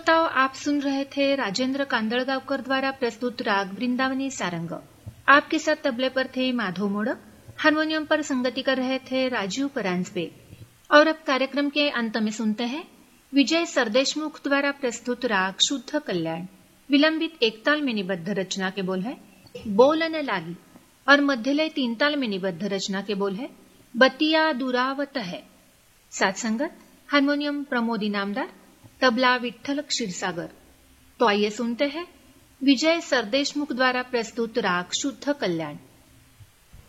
श्रोताओं, आप सुन रहे थे राजेंद्र कांदड़गांवकर द्वारा प्रस्तुत राग वृंदावनी सारंग। आपके साथ तबले पर थे माधव मोड़क, हारमोनियम पर संगति कर रहे थे राजीव परांजपे। और अब कार्यक्रम के अंत में सुनते हैं विजय सरदेशमुख द्वारा प्रस्तुत राग शुद्ध कल्याण। विलंबित एक ताल में निबद्ध रचना के बोल है बोलन लागी और मध्यलय 3 ताल में निबद्ध रचना के बोल है बतिया दुरावत है। साथ संगत हारमोनियम प्रमोद इनामदार, तबला विठ्ठल क्षीरसागर। तो आइए सुनते हैं विजय सरदेशमुख द्वारा प्रस्तुत राग शुद्ध कल्याण।